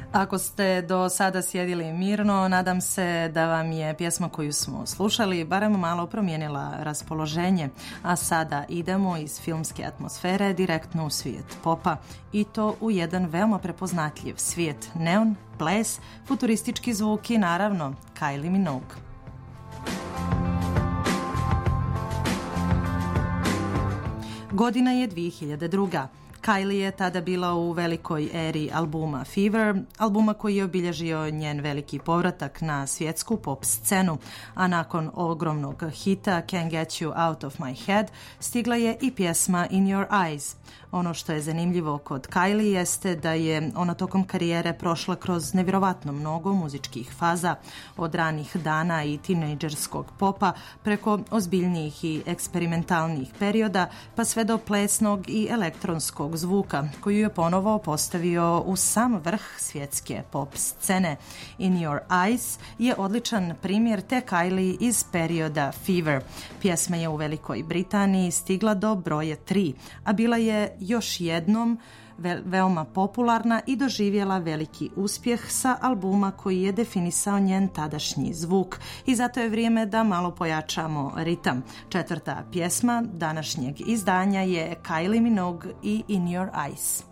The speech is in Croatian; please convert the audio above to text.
Ako ste do sada sjedili mirno, nadam se da vam je pjesma koju smo slušali barem malo promijenila raspoloženje, a sada idemo iz filmske atmosfere direktno u svijet popa i to u jedan veoma prepoznatljiv svijet, neon, ples, futuristički zvuk i naravno Kylie Minogue. Godina je 2002. Kylie je tada bila u velikoj eri albuma Fever, albuma koji je obilježio njen veliki povratak na svjetsku pop scenu, a nakon ogromnog hita Can't Get You Out of My Head stigla je i pjesma In Your Eyes. Ono što je zanimljivo kod Kylie jeste da je ona tokom karijere prošla kroz nevjerovatno mnogo muzičkih faza, od ranih dana i tinejdžerskog popa preko ozbiljnijih i eksperimentalnih perioda, pa sve do plesnog i elektronskog zvuka, koju je ponovo postavio u sam vrh svjetske pop scene. In Your Eyes je odličan primjer te Kylie iz perioda Fever. Pjesma je u Velikoj Britaniji stigla do broja 3, a bila je još jednom veoma popularna i doživjela veliki uspjeh sa albuma koji je definisao njen tadašnji zvuk. I zato je vrijeme da malo pojačamo ritam. Četvrta pjesma današnjeg izdanja je Kylie Minogue i In Your Eyes.